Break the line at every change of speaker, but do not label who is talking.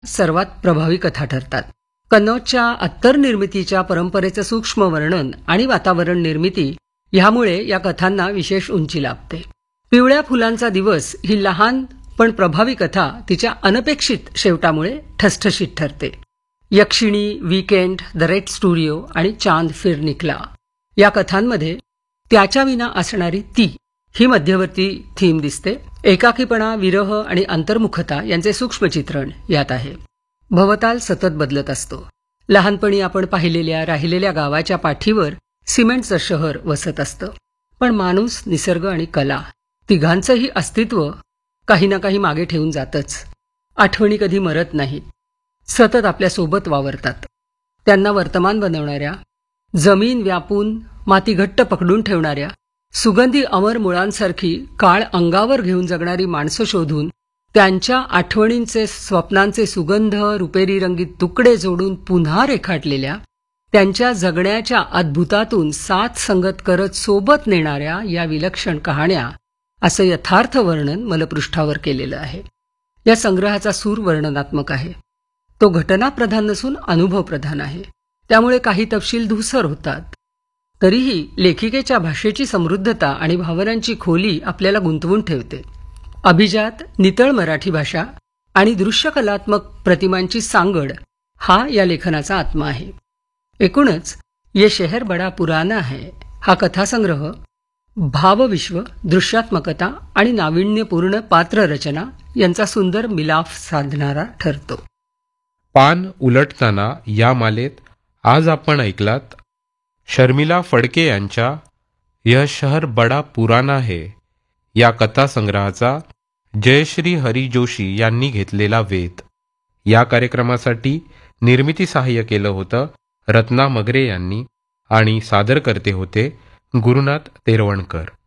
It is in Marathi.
सर्वात प्रभावी कथा ठरतात. कन्नौजच्या अत्तर निर्मितीच्या परंपरेचं सूक्ष्म वर्णन आणि वातावरण निर्मिती ह्यामुळे या कथांना विशेष उंची लाभते. पिवळ्या फुलांचा दिवस ही लहान पण प्रभावी कथा तिच्या अनपेक्षित शेवटामुळे ठसठशीत ठरते. यक्षिणी, वीकेंड, द रेड स्टुडिओ आणि चांद फिर निकला या कथांमध्ये त्याच्या विना असणारी ती ही मध्यवर्ती थीम दिसते. एकाकीपणा, विरह आणि अंतर्मुखता यांचे सूक्ष्म चित्रण यात आहे. भवताल सतत बदलत असतो. लहानपणी आपण पाहिलेल्या राहिलेल्या गावाच्या पाठीवर सिमेंटचं शहर वसत असतं. पण माणूस, निसर्ग आणि कला तिघांचंही अस्तित्व काही ना काही मागे ठेवून जातच. आठवणी कधी मरत नाहीत, सतत आपल्यासोबत वावरतात. त्यांना वर्तमान बनवणाऱ्या, जमीन व्यापून माती घट्ट पकडून ठेवणाऱ्या, सुगंधी अमर मुळांसारखी काळ अंगावर घेऊन जगणारी माणसं शोधून त्यांच्या आठवणींचे, स्वप्नांचे सुगंध रुपेरी रंगीत तुकडे जोडून पुन्हा रेखाटलेल्या, त्यांच्या जगण्याच्या अद्भुतातून साथ संगत करत सोबत नेणाऱ्या या विलक्षण कहाण्या असं यथार्थ वर्णन मलपृष्ठावर केलेलं आहे. या संग्रहाचा सूर वर्णनात्मक आहे. तो घटनाप्रधान नसून अनुभवप्रधान आहे. त्यामुळे काही तपशील धूसर होतात. तरीही लेखिकेच्या भाषेची समृद्धता आणि भावनांची खोली आपल्याला गुंतवून ठेवते. अभिजात, नितळ मराठी भाषा आणि दृश्यकलात्मक प्रतिमांची सांगड हा या लेखनाचा आत्मा आहे. एकूणच ये शहर बडा पुराना है हा कथासंग्रह भावविश्व, दृश्यात्मकता आणि नाविन्यपूर्ण पात्ररचना यांचा सुंदर मिलाफ साधणारा ठरतो.
पान उलटताना या मालेत आज आपण ऐकलात शर्मिला फडके यांच्या यह शहर बडा पुराना है या कथासंग्रहाचा जयश्री हरी जोशी यांनी घेतलेला वेध. या कार्यक्रमासाठी निर्मिती सहाय्य केलं होतं रत्ना मगरे यांनी आणि सादर करते होते गुरुनाथ तेरवणकर.